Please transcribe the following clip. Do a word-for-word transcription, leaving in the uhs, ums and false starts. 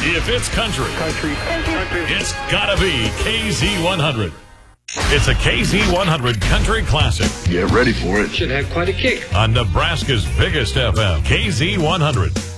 If it's country, Country. Country. it's gotta be K Z one hundred. It's a K Z one hundred Country Classic Get ready for it. Should have quite a kick. on Nebraska's biggest F M, K Z one hundred.